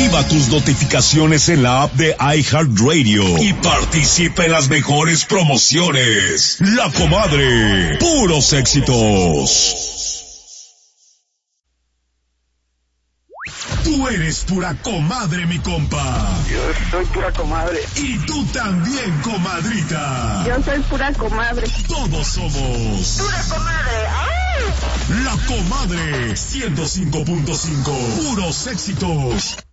Activa tus notificaciones en la app de iHeartRadio y participa en las mejores promociones. La Comadre, puros éxitos. Tú eres pura comadre, mi compa. Yo soy pura comadre. Y tú también, comadrita. Yo soy pura comadre. Todos somos pura comadre. ¡Ay! La Comadre 105.5. Puros éxitos.